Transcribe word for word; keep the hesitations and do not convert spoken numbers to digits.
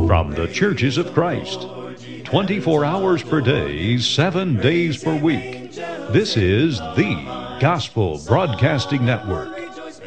from the Churches of Christ. twenty-four hours per day, seven days per week. This is the Gospel Broadcasting Network.